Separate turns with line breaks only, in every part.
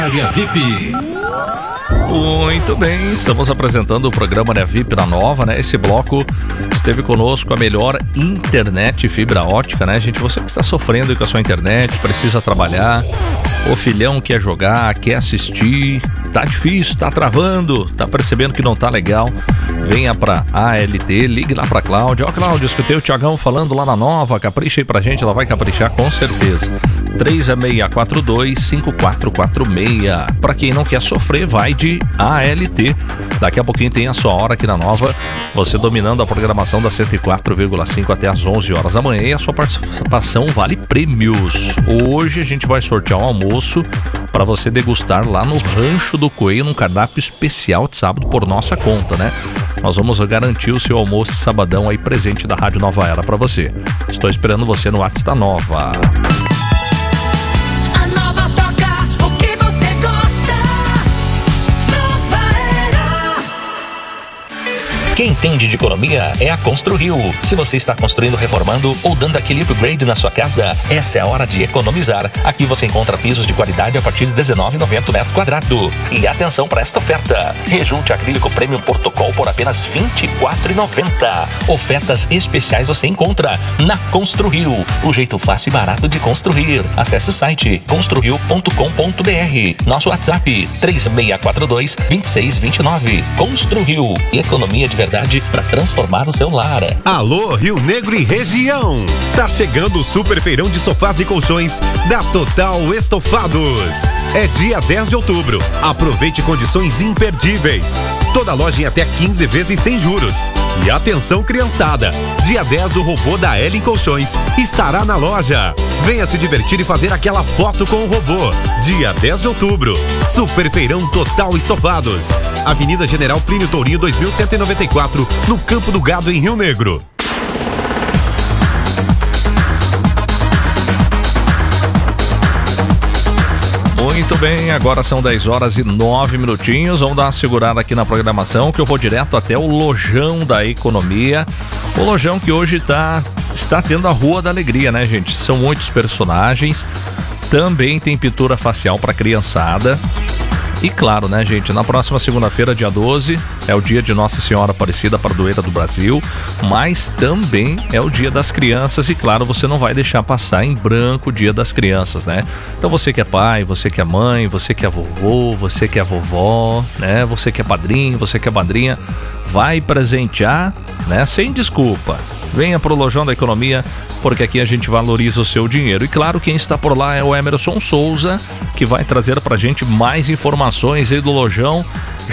Área VIP.
Muito bem, estamos apresentando o programa Área VIP na Nova, né? Esse bloco esteve conosco a melhor internet fibra ótica, né, gente? Você que está sofrendo com a sua internet, precisa trabalhar, o filhão quer jogar, quer assistir, tá difícil, tá travando, tá percebendo que não tá legal, venha pra ALT, ligue lá pra Cláudia. Ó, Cláudia, escutei o Thiagão falando lá na Nova, capricha aí pra gente, ela vai caprichar com certeza. 3642-5446. Pra quem não quer sofrer, vai de ALT. Daqui a pouquinho tem a sua hora aqui na Nova, você dominando a programação da 104,5 até as 11 horas da manhã, e a sua participação vale prêmios. Hoje a gente vai sortear um almoço para você degustar lá no Rancho do Coelho, num cardápio especial de sábado por nossa conta, né? Nós vamos garantir o seu almoço de sabadão aí presente da Rádio Nova Era para você. Estou esperando você no WhatsApp da Nova.
Quem entende de economia é a ConstruRio. Se você está construindo, reformando ou dando aquele upgrade na sua casa, essa é a hora de economizar. Aqui você encontra pisos de qualidade a partir de R$19,90 metro quadrado. E atenção para esta oferta: rejunte acrílico Premium Protocol por apenas R$24,90. Ofertas especiais você encontra na ConstruRio. O jeito fácil e barato de construir. Acesse o site construrio.com.br. Nosso WhatsApp 3642-2629. ConstruRio. Economia de verdade para transformar o seu lar.
Alô, Rio Negro e região! Tá chegando o super feirão de sofás e colchões da Total Estofados. É dia 10 de outubro. Aproveite condições imperdíveis. Toda loja em até 15 vezes sem juros. E atenção, criançada! Dia 10 o robô da Ellen Colchões estará na loja. Venha se divertir e fazer aquela foto com o robô. Dia 10 de outubro. Super feirão Total Estofados. Avenida General Plínio Tourinho 2194, no Campo do Gado, em Rio Negro.
Muito bem, agora são 10 horas e 9 minutinhos. Vamos dar uma segurada aqui na programação, que eu vou direto até o Lojão da Economia. O Lojão que hoje está tendo a Rua da Alegria, né, gente? São muitos personagens. Também tem pintura facial para criançada. E claro, né, gente, na próxima segunda-feira, dia 12, é o dia de Nossa Senhora Aparecida, padroeira do Brasil, mas também é o dia das crianças e, claro, você não vai deixar passar em branco o dia das crianças, né? Então você que é pai, você que é mãe, você que é vovô, você que é vovó, né? Você que é padrinho, você que é madrinha, vai presentear, né? Sem desculpa. Venha pro Lojão da Economia, porque aqui a gente valoriza o seu dinheiro. E claro, quem está por lá é o Emerson Souza, que vai trazer pra gente mais informações aí do Lojão.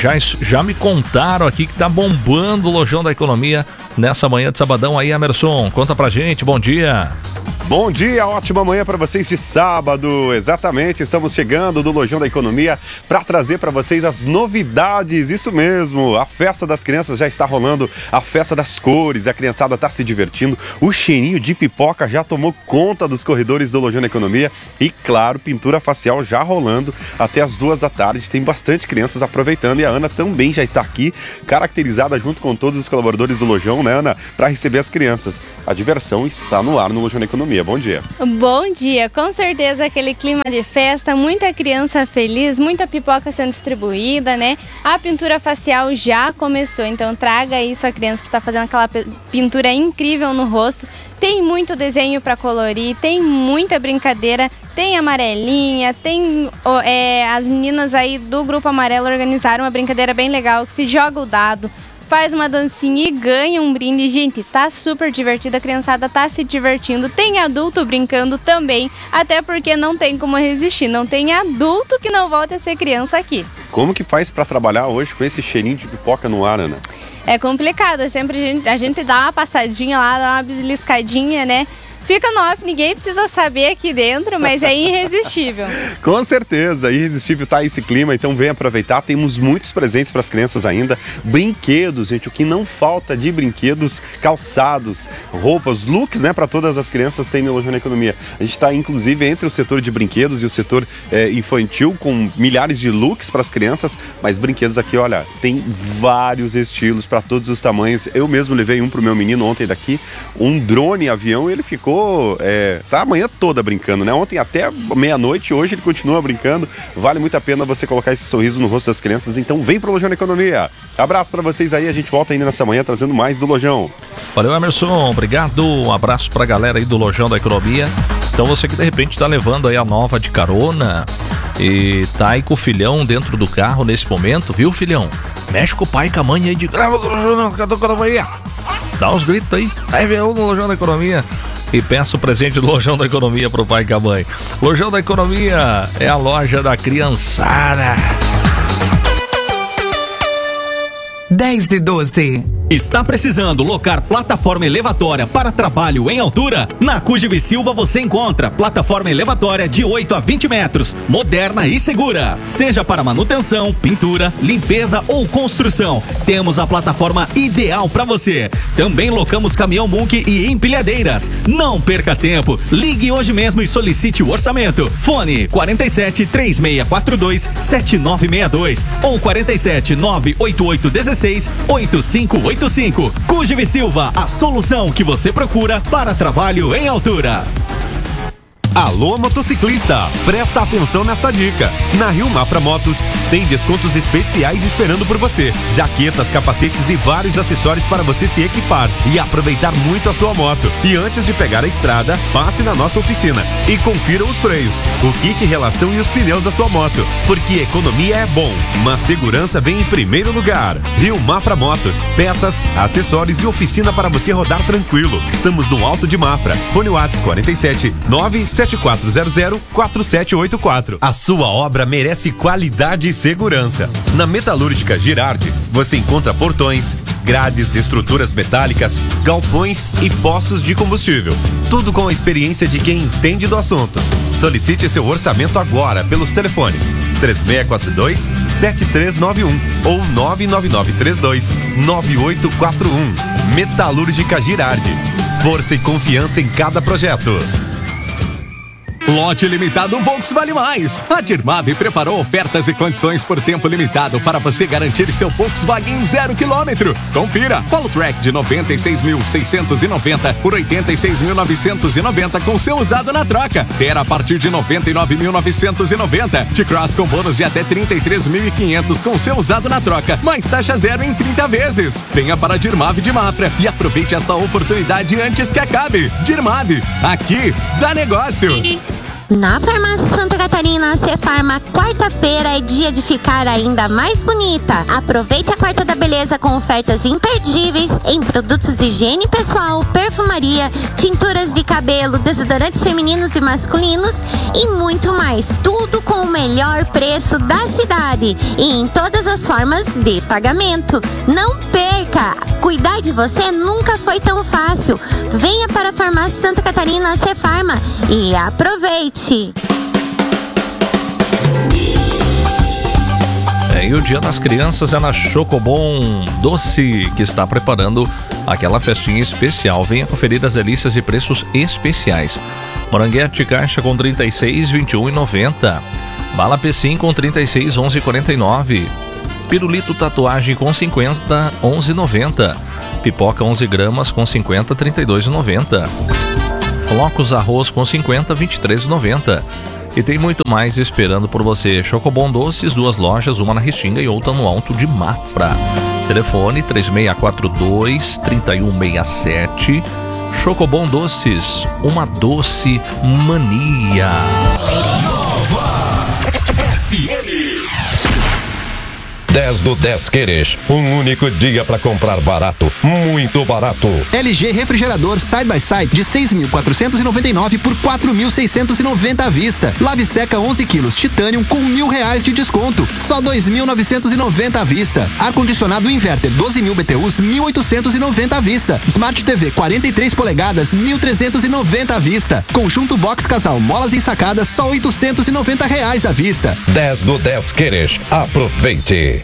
Já me contaram aqui que tá bombando o Lojão da Economia nessa manhã de sabadão aí, Emerson. Conta pra gente, bom dia.
Bom dia, ótima manhã para vocês de sábado. Exatamente, estamos chegando do Lojão da Economia para trazer para vocês as novidades. Isso mesmo, a festa das crianças já está rolando, a festa das cores, a criançada está se divertindo, o cheirinho de pipoca já tomou conta dos corredores do Lojão da Economia e, claro, pintura facial já rolando até as 2 da tarde. Tem bastante crianças aproveitando e a Ana também já está aqui, caracterizada junto com todos os colaboradores do Lojão, né, Ana, para receber as crianças. A diversão está no ar no Lojão da Economia. Bom dia.
Bom dia, com certeza aquele clima de festa, muita criança feliz, muita pipoca sendo distribuída, né? A pintura facial já começou, então traga aí sua criança para estar fazendo aquela pintura incrível no rosto. Tem muito desenho para colorir, tem muita brincadeira, tem amarelinha, tem as meninas aí do Grupo Amarelo organizaram uma brincadeira bem legal que se joga o dado, faz uma dancinha e ganha um brinde. Gente, tá super divertido, a criançada tá se divertindo, tem adulto brincando também, até porque não tem como resistir, não tem adulto que não volte a ser criança aqui.
Como que faz para trabalhar hoje com esse cheirinho de pipoca no ar, Ana?
É complicado, sempre a gente dá uma passadinha lá, dá uma beliscadinha, né? Fica no off, ninguém precisa saber aqui dentro, mas é irresistível.
Com certeza, irresistível tá esse clima, então vem aproveitar. Temos muitos presentes para as crianças ainda. Brinquedos, gente, o que não falta de brinquedos, calçados, roupas, looks, né, para todas as crianças tem no Lojão da Economia. A gente está, inclusive, entre o setor de brinquedos e o setor infantil, com milhares de looks para as crianças, mas brinquedos aqui, olha, tem vários estilos para todos os tamanhos. Eu mesmo levei um pro meu menino ontem daqui, um drone avião, e ele ficou tá a manhã toda brincando, né? Ontem até meia-noite, hoje ele continua brincando. Vale muito a pena você colocar esse sorriso no rosto das crianças, então vem pro Lojão da Economia. Abraço pra vocês aí, a gente volta ainda nessa manhã trazendo mais do Lojão.
Valeu, Emerson, obrigado, um abraço pra galera aí do Lojão da Economia. Então você que de repente tá levando aí a nova de carona e tá aí com o filhão dentro do carro nesse momento, viu, filhão? Mexe com o pai e com a mãe aí de grava do Lojão da Economia. Dá uns gritos aí, vem no Lojão da Economia e peça o presente do Lojão da Economia pro pai e com a mãe. Lojão da Economia é a loja da criançada.
10:12.
Está precisando locar plataforma elevatória para trabalho em altura? Na Cujiv Silva você encontra plataforma elevatória de 8 a 20 metros, moderna e segura. Seja para manutenção, pintura, limpeza ou construção, temos a plataforma ideal para você. Também locamos caminhão Munk e empilhadeiras. Não perca tempo, ligue hoje mesmo e solicite o orçamento. Fone 47 3642 7962 ou 47 988 16 8585. Cujiv Silva, a solução que você procura para trabalho em altura.
Alô, motociclista, presta atenção nesta dica. Na Rio Mafra Motos tem descontos especiais esperando por você. Jaquetas, capacetes e vários acessórios para você se equipar e aproveitar muito a sua moto. E antes de pegar a estrada, passe na nossa oficina e confira os freios, o kit relação e os pneus da sua moto. Porque economia é bom, mas segurança vem em primeiro lugar. Rio Mafra Motos, peças, acessórios e oficina para você rodar tranquilo. Estamos no Alto de Mafra. Fone WhatsApp 47 974004784. A sua obra merece qualidade e segurança. Na Metalúrgica Girardi, você encontra portões, grades, estruturas metálicas, galpões e poços de combustível. Tudo com a experiência de quem entende do assunto. Solicite seu orçamento agora pelos telefones 3642-7391 ou 99932-9841. Metalúrgica Girardi. Força e confiança em cada projeto.
Lote limitado Volks Vale Mais. A Dirmave preparou ofertas e condições por tempo limitado para você garantir seu Volkswagen 0 km. Confira. Polo Track de 96.690 por 86.990 com seu usado na troca. Terra a partir de 99.990. T-Cross com bônus de até 33.500 com seu usado na troca. Mais taxa zero em 30 vezes. Venha para a Dirmave de Mafra e aproveite esta oportunidade antes que acabe. Dirmave, aqui dá negócio.
Na Farmácia Santa Catarina, a Cefarma, quarta-feira é dia de ficar ainda mais bonita. Aproveite a Quarta da Beleza com ofertas imperdíveis em produtos de higiene pessoal, perfumaria, tinturas de cabelo, desodorantes femininos e masculinos e muito mais. Tudo com o melhor preço da cidade e em todas as formas de pagamento. Não perca! Cuidar de você nunca foi tão fácil. Venha para a Farmácia Santa Catarina, a Cefarma, e aproveite!
E o Dia das Crianças é na Chocobon Doce, que está preparando aquela festinha especial. Venha conferir as delícias e preços especiais. Moranguete caixa com 36, 21,90. Bala P5 com 36, 11,49. Pirulito tatuagem com 50, 11,90. Pipoca 11 gramas com 50, 32,90. Flocos arroz com 50, 23,90. E tem muito mais esperando por você. Chocobon Doces, 2 lojas, uma na Restinga e outra no Alto de Mafra. Telefone 3642-3167. Chocobon Doces, uma doce mania.
Nova FM.
10 do 10 Queres, um único dia para comprar barato, muito barato.
LG refrigerador Side by Side de 6.499 por 4.690 à vista. Lave seca 11 quilos Titanium com R$1.000 de desconto, só 2.990 à vista. Ar condicionado Inverter 12.000 BTUs 1.890 à vista. Smart TV 43 polegadas 1.390 à vista. Conjunto Box Casal molas ensacadas só R$890 à vista.
10 do 10 Queres, aproveite.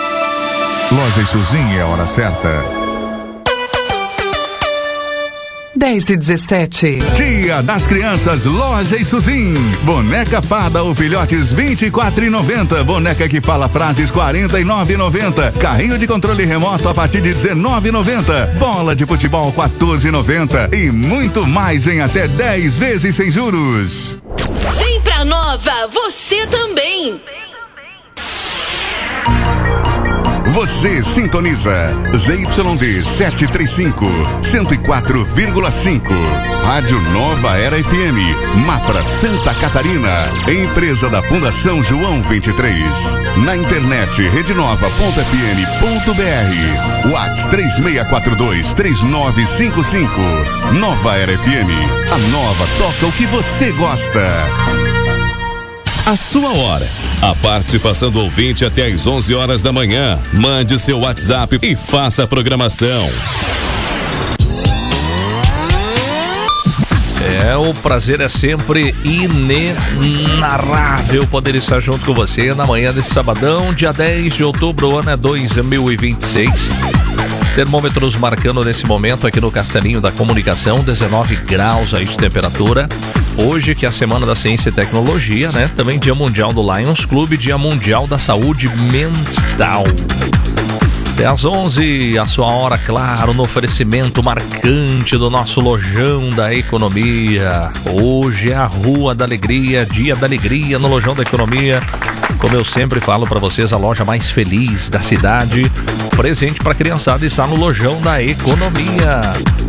Loja Isuzinha é a hora certa.
10h17.
Dia das Crianças, Loja Isuzin. Boneca Fada ou Filhotes, R$24,90. Boneca que fala frases, R$49,90. Carrinho de controle remoto a partir de R$19,90. Bola de futebol, R$14,90. E muito mais em até 10 vezes sem juros.
Vem pra Nova, você também.
Você sintoniza ZYD 735, 104,5. Rádio Nova Era FM, Mafra, Santa Catarina. Empresa da Fundação João 23. Na internet, redenova.fm.br. WhatsApp 3642-3955. Nova Era FM. A nova toca o que você gosta.
A sua hora. A participação do ouvinte até às 11 horas da manhã. Mande seu WhatsApp e faça a programação.
O prazer é sempre inenarrável poder estar junto com você na manhã desse sabadão, dia 10 de outubro, o ano é 2026. Termômetros marcando nesse momento aqui no Castelinho da Comunicação, 19 graus aí de temperatura. Hoje, que é a Semana da Ciência e Tecnologia, né? Também Dia Mundial do Lions Clube, Dia Mundial da Saúde Mental. Até às 11, a sua hora, claro, no oferecimento marcante do nosso Lojão da Economia. Hoje é a Rua da Alegria, Dia da Alegria no Lojão da Economia. Como eu sempre falo para vocês, a loja mais feliz da cidade. Presente para a criançada está no Lojão da Economia.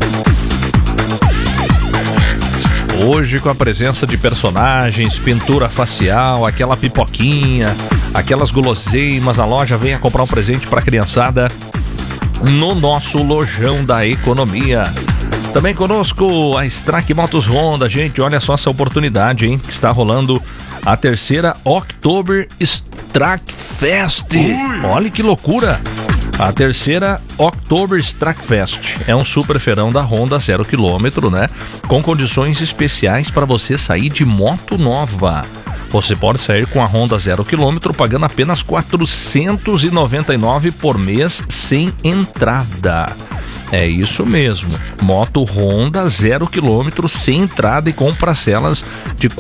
Hoje com a presença de personagens, pintura facial, aquela pipoquinha, aquelas guloseimas, a loja venha comprar um presente para a criançada no nosso Lojão da Economia. Também conosco a Strack Motos Honda, gente, olha só essa oportunidade, hein, que está rolando a terceira Oktober Strack Fest. Olha que loucura! A terceira Oktober Strack Fest é um super feirão da Honda 0 km, né? Com condições especiais para você sair de moto nova. Você pode sair com a Honda 0 km pagando apenas R$ 499 por mês sem entrada. É isso mesmo, moto Honda 0 km sem entrada e com parcelas de R$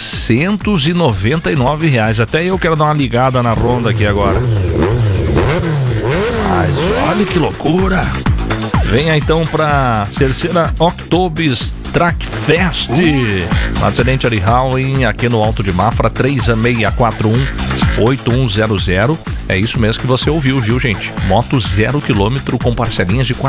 499. Até eu quero dar uma ligada na Honda aqui agora. Mas olha que loucura! Venha então para terceira Oktober Strack Fest na Tenente Ari Howling, aqui no Alto de Mafra, 3641-8100. É isso mesmo que você ouviu, viu, gente? Moto 0 km com parcelinhas de R$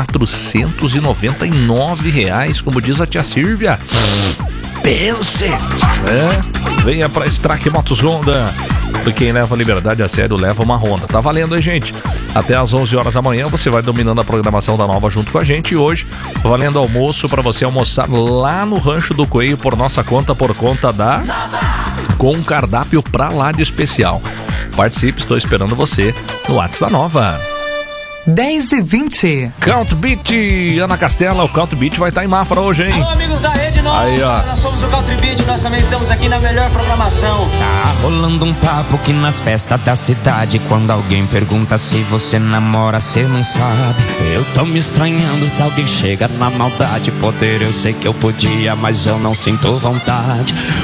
499, como diz a tia Silvia. Pense! Venha para Strack Motos Honda. Quem leva a liberdade a sério leva uma Honda. Tá valendo aí, gente? Até às 11 horas da manhã você vai dominando a programação da Nova junto com a gente. E hoje, valendo almoço para você almoçar lá no Rancho do Coelho por nossa conta, por conta da... com um cardápio pra lá de especial. Participe, estou esperando você no WhatsApp da Nova.
10h20.
Count Beat, Ana Castela, o Count Beat vai estar em Mafra hoje, hein?
Alô, amigos da Rede Nova.
Aí, ó.
Nós somos o Country Beat, nós também estamos aqui na melhor programação.
Tá rolando um papo que nas festas da cidade, quando alguém pergunta se você namora, cê não sabe. Eu tô me estranhando se alguém chega na maldade. Poder eu sei que eu podia, mas eu não sinto vontade.